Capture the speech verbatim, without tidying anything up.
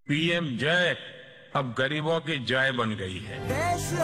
PM जय अब गरीबों की जय बन गई है।